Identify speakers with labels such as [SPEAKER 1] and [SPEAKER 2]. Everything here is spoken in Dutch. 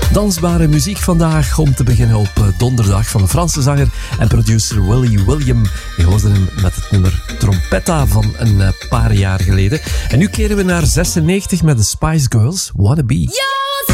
[SPEAKER 1] Dansbare muziek vandaag om te beginnen op donderdag van de Franse zanger en producer Willy William. Je hoorde hem met het nummer Trompetta van een paar jaar geleden. En nu keren we naar 96 met de Spice Girls, Wanna Be.
[SPEAKER 2] Yo!